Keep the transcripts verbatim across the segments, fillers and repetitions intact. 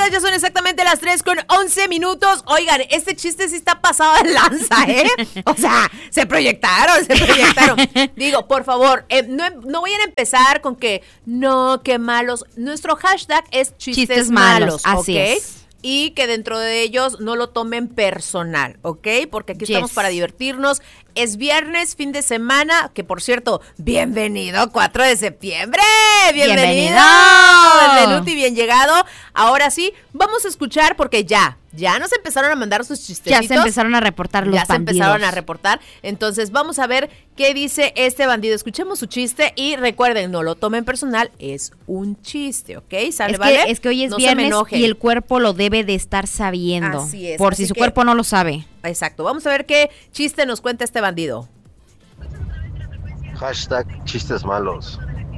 bandidas, ya son exactamente las tres con once minutos. Oigan, este chiste sí está pasado de lanza, ¿eh? O sea, se proyectaron, se proyectaron. Digo, por favor, eh, no, no vayan a empezar con que, no, qué malos. Nuestro hashtag es chistes, chistes malos, malos, así ¿ok? es. Y que dentro de ellos no lo tomen personal, ¿ok? Porque aquí yes. estamos para divertirnos. Es viernes, fin de semana, que por cierto, bienvenido, cuatro de septiembre. Bienvenido. Bienvenido. Bien llegado. Ahora sí, vamos a escuchar porque ya, ya nos empezaron a mandar sus chistecitos. Ya se empezaron a reportar los ya bandidos. Ya se empezaron a reportar. Entonces vamos a ver qué dice este bandido. Escuchemos su chiste y recuerden, no lo tomen personal, es un chiste, ¿ok? ¿Sale, es, vale? que, es que hoy es no viernes y el cuerpo lo debe de estar sabiendo. Así es. Por así si su que, cuerpo no lo sabe. Exacto. Vamos a ver qué chiste nos cuenta este bandido. Hashtag chistes malos.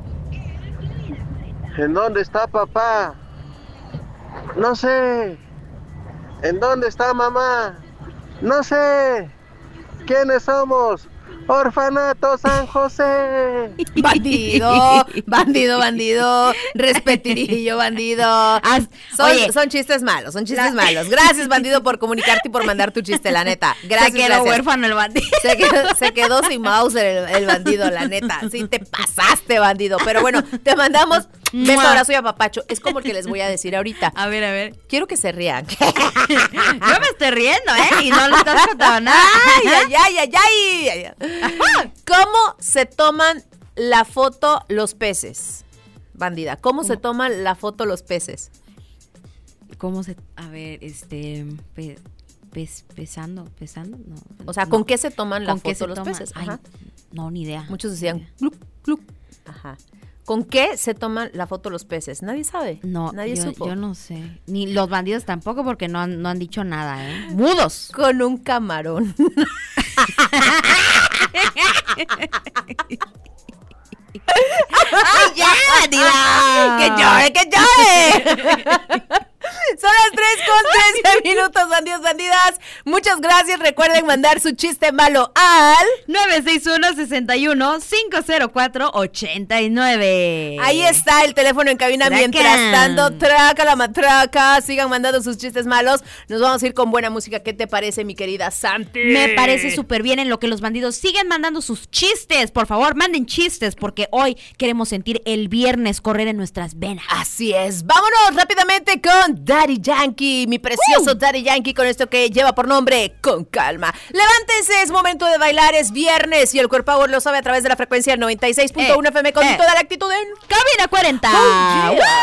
¿En dónde está papá? No sé. ¿En dónde está mamá? No sé. ¿Quiénes somos? Orfanato San José. Bandido, bandido, bandido. Respetirillo, bandido. As, son, oye, son chistes malos, son chistes la... malos. Gracias, bandido, por comunicarte y por mandar tu chiste, la neta. Gracias. Se quedó gracias. huérfano el bandido. Se quedó, se quedó sin Mauser el, el bandido, la neta. Sí, te pasaste, bandido. Pero bueno, te mandamos beso, abrazo y apapacho. Es como el que les voy a decir ahorita. A ver, a ver. Quiero que se rían. Yo me estoy riendo, ¿eh? Y no le estás contando nada. Ay, ay, ay, ay, ay, ay. ¿Cómo se toman la foto los peces? Bandida, ¿cómo, ¿Cómo? se toman la foto los peces? ¿Cómo se...? A ver, este... Pe, pes, pesando, pesando, no. O sea, ¿con no. qué se toman la foto los toman? peces? Ajá. Ay, no, ni idea. Muchos decían, clup, clup. Ajá. ¿Con qué se toman la foto los peces? Nadie sabe. No, nadie yo, supo. Yo no sé. Ni los bandidos tampoco porque no han, no han dicho nada, ¿eh? Mudos. Con un camarón. ¡Ay, ya, bandida! ¡Que llore, que llore! Son las tres con trece minutos, bandidos, bandidas. Muchas gracias. Recuerden mandar su chiste malo al nueve seis uno, seis uno, cinco cero cuatro, ocho nueve. Ahí está el teléfono en cabina. Traca. Mientras tanto, traca la matraca. Sigan mandando sus chistes malos. Nos vamos a ir con buena música. ¿Qué te parece, mi querida Santi? Me parece súper bien en lo que los bandidos siguen mandando sus chistes. Por favor, manden chistes porque hoy queremos sentir el viernes correr en nuestras venas. Así es. Vámonos rápidamente con Daddy Yankee, mi precioso uh. Daddy Yankee, con esto que lleva por nombre Con Calma. Levántense, es momento de bailar, es viernes y el Core Power lo sabe a través de la frecuencia noventa y seis punto uno eh, F M con eh. toda la actitud en Cabina cuarenta. Oh, yeah.